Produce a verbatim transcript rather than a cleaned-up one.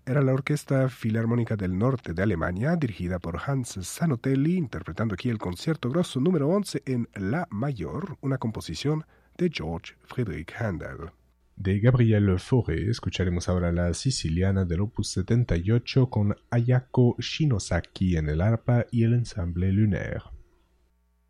era la Orquesta Filarmónica del Norte de Alemania, dirigida por Hans Zanotelli, interpretando aquí el Concierto Grosso número once en La Mayor, una composición de George Friedrich Händel. De Gabriel Fauré escucharemos ahora la Siciliana del opus setenta y ocho con Ayako Shinosaki en el arpa y el ensamble Lunaire.